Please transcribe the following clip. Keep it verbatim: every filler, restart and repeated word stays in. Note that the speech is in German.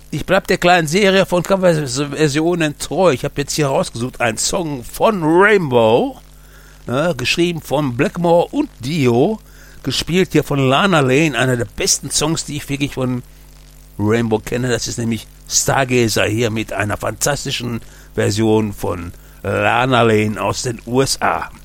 ich bleib der kleinen Serie von Coverversionen treu. Ich habe jetzt hier rausgesucht einen Song von Rainbow, ne, geschrieben von Blackmore und Dio, gespielt hier von Lana Lane, einer der besten Songs, die ich wirklich von Rainbow kenne. Das ist nämlich Stargazer hier mit einer fantastischen Version von Lana Lane aus den U S A.